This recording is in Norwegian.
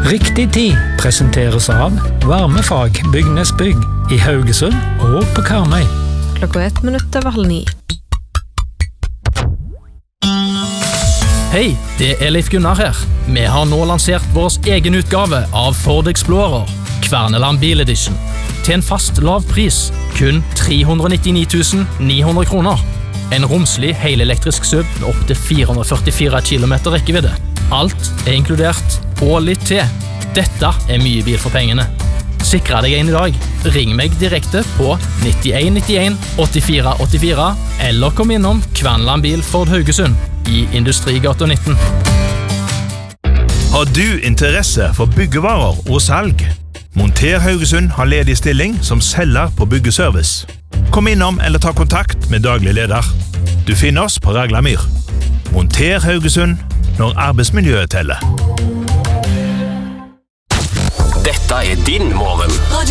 Riktig tid presenteres av Varmefag Bygnes Bygg i Haugesund og på Karmøy. Klokka 8:01:30. Hei, det er Leif Gunnar her. Vi har nå lansert vår egen utgave av Ford Explorer, Kverneland Bil Edition, til en fast lav pris, kun 399 900 kroner. En romslig helelektrisk SUV med opp til 444 km rekkevidde. Alt er inkludert, og litt til. Dette er mye bil for pengene. Sikre deg en i dag. Ring meg direkte på 9191 84 84 eller kom innom Kverneland Bil Ford Haugesund i Industrigata 19. Har du interesse for byggevarer og salg? Monter Haugesund har ledig stilling som selger på byggeservice. Kom innom eller ta kontakt med daglig leder. Du finner oss på Raglamyr. Monter Haugesund når arbeidsmiljøet teller. Dette er din morgen.